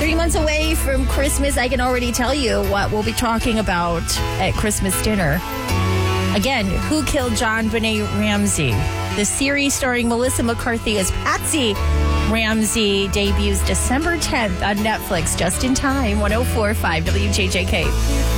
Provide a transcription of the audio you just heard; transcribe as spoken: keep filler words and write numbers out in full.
Three months away from Christmas, I can already tell you what we'll be talking about at Christmas dinner. Again, Who Killed John Benet Ramsey? The series starring Melissa McCarthy as Patsy Ramsey debuts December tenth on Netflix, just in time. one oh four point five W J J K.